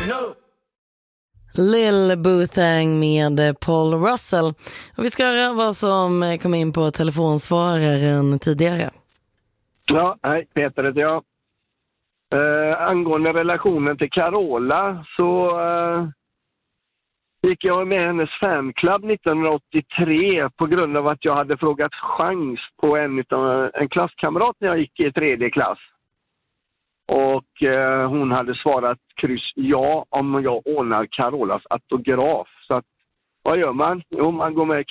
Lil Bothang med Paul Russell. Och vi ska höra vad som kom in på telefonsvararen tidigare. Ja, hej, Peter heter jag. Angående relationen till Carola så gick jag med hennes fanclub 1983 på grund av att jag hade frågat chans på en klasskamrat när jag gick i 3:e klass. Och hon hade svarat kryss ja om jag ordnar Carolas autograf. Så att, vad gör man? Jo, man går med